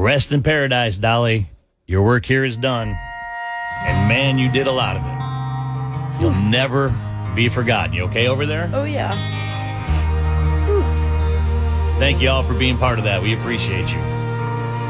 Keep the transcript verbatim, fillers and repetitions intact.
Rest in paradise, Dolly. Your work here is done. And, man, you did a lot of it. You'll never be forgotten. You okay over there? Oh, yeah. Thank you all for being part of that. We appreciate you.